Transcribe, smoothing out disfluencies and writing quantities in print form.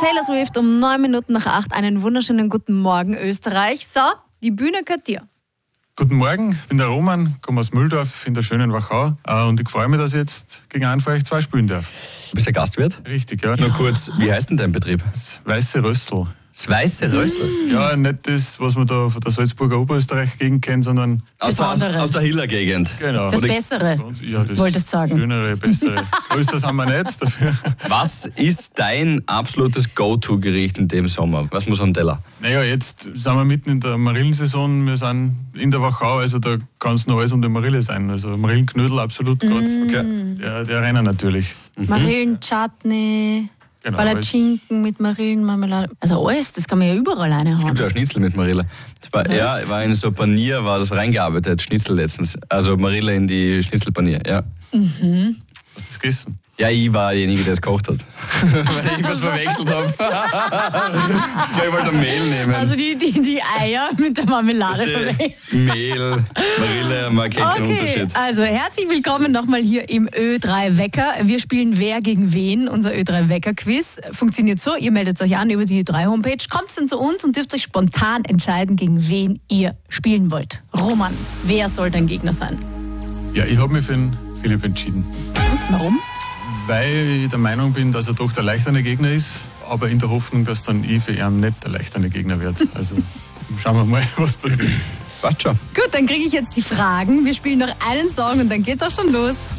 Taylor Swift um 8:09. Einen wunderschönen guten Morgen, Österreich. So, die Bühne gehört dir. Guten Morgen, ich bin der Roman, komme aus Mühldorf in der schönen Wachau und ich freue mich, dass ich jetzt gegen einen von euch 2 spielen darf. Du bist der Gastwirt? Richtig, ja. Nur kurz, wie heißt denn dein Betrieb? Das Weiße Rössl. Das Weiße Rössl? Ja, nicht das, was man da von der Salzburger Oberösterreich-Gegend kennt, sondern Aus der Hiller-Gegend. genau. Das Bessere, Ja, das wolltest du sagen. Schönere, bessere. Größer sind wir nicht dafür. Was ist dein absolutes Go-To-Gericht in dem Sommer? Was muss am Teller? Naja, jetzt sind wir mitten in der Marillensaison. Wir sind in der Wachau, also da kann es noch alles um die Marille sein. Also Marillenknödel absolut gerade. Okay. Der Renner natürlich. Marillenchutney, Genau, Palatschinken mit Marillenmarmelade. Also alles, das kann man ja überall Es reinhauen. gibt ja auch Schnitzel mit Marille. Das war in so Panier, war das reingearbeitet, Schnitzel letztens. Also Marille in die Schnitzelpanier, ja. Hast du das gegessen? Ja, ich war derjenige, der es gekocht hat. Weil ich irgendwas verwechselt habe. Ich wollte Mehl nehmen. Also die Eier mit der Marmelade verwechseln. Mehl, Marille, man kennt den Unterschied. Also herzlich willkommen nochmal hier im Ö3 Wecker. Wir spielen Wer gegen wen, unser Ö3 Wecker Quiz. Funktioniert so, ihr meldet euch an über die Ö3 Homepage, kommt dann zu uns und dürft euch spontan entscheiden, gegen wen ihr spielen wollt. Roman, wer soll dein Gegner sein? Ja, ich habe mich für den Philipp entschieden. Warum? Weil ich der Meinung bin, dass er doch der leichterne Gegner ist, aber in der Hoffnung, dass dann ich für ihn nicht der leichterne Gegner werde. Also schauen wir mal, was passiert. Passt schon. Gut, dann kriege ich jetzt die Fragen. Wir spielen noch einen Song und dann geht's auch schon los.